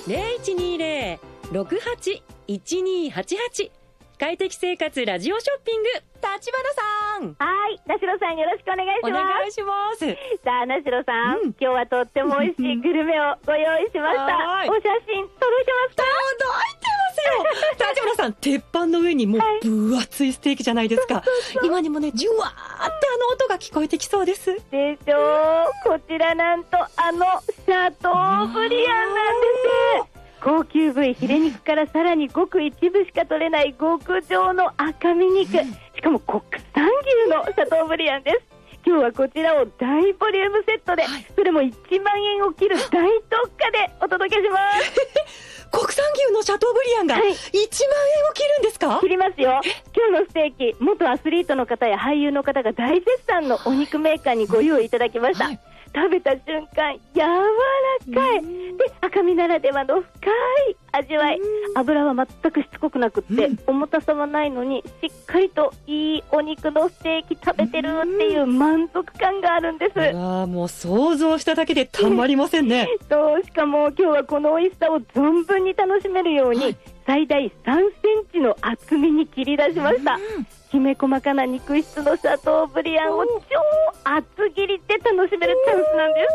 0120-68-1288快適生活ラジオショッピング、立花さん。 はい、なしろさんよろしくお願いします。 お願いします。 さあ、なしろさん、今日はとっても美味しいグルメをご用意しました。お写真届いてますか？ 届いてますよ。立花さん、鉄板の上にもう分厚いステーキじゃないですか。今にもね、ジュワーって音が聞こえてきそうです。 でしょう。こちらなんとシャトーブリアンなんです。高級部位ヒレ肉からさらにごく一部しか取れない極上の赤身肉、しかも国産牛のシャトーブリアンです。今日はこちらを大ボリュームセットで、それも1万円を切る大特価でお届けします国産牛のシャトーブリアンが1万円を切るんですか？ 切りますよ。今日のステーキ、元アスリートの方や俳優の方が大絶賛のお肉メーカーにご用意いただきました、食べた瞬間柔らかい、で赤身ならではの深い味わい、油は全くしつこくなくって、重たさはないのにしっかりといいお肉のステーキ食べてるっていう満足感があるんです。 もう想像しただけでたまりませんねしかも今日はこの美味しさを存分に楽しめるように、最大3センチの厚みに切り出しました。きめ細かな肉質のシャトーブリアンを超厚切りで楽しめるチャンスなんです。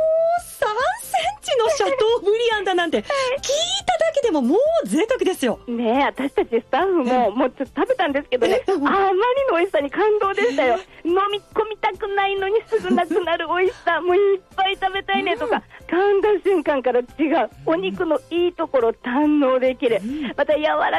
3センチのシャトーブリアンだなんて聞いただけでももう贅沢ですよねえ、私たちスタッフももうちょっと食べたんですけどね、あまりの美味しさに感動でしたよ。飲み込みたくないのにすぐなくなる美味しさ、もういっぱい食べたいねとか、噛んだ瞬間から違うお肉のいいところ堪能できる、また柔ら